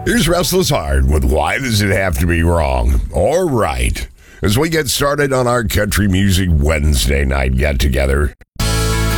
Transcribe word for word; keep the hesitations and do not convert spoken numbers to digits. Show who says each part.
Speaker 1: Here's Restless Heart with Why Does It Have to Be Wrong or Right? As we get started on our Country Music Wednesday night get-together.